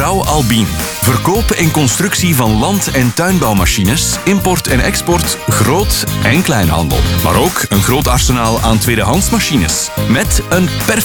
Brouw Albien. Verkoop en constructie van land- en tuinbouwmachines, import en export, groot- en kleinhandel. Maar ook een groot arsenaal aan tweedehands machines. Met een perfect